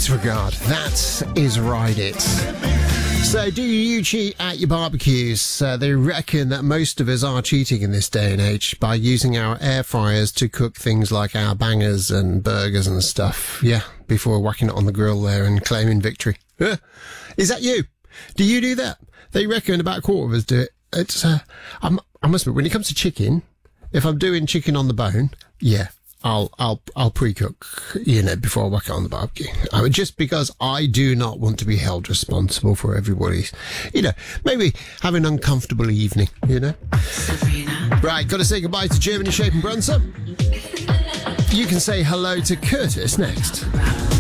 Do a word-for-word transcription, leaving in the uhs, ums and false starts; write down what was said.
Disregard. That is Ride It. So, do you cheat at your barbecues? Uh, they reckon that most of us are cheating in this day and age by using our air fryers to cook things like our bangers and burgers and stuff. Yeah, before whacking it on the grill there and claiming victory. Uh, is that you? Do you do that? They reckon about a quarter of us do it. It's, uh, I'm, I must admit, when it comes to chicken, if I'm doing chicken on the bone, yeah, I'll, I'll, I'll pre-cook, you know, before I whack it on the barbecue. I mean, just because I do not want to be held responsible for everybody's, you know, maybe have an uncomfortable evening, you know. Sabrina. Right, got to say goodbye to Germany, Shape and Brunson. You can say hello to Curtis next.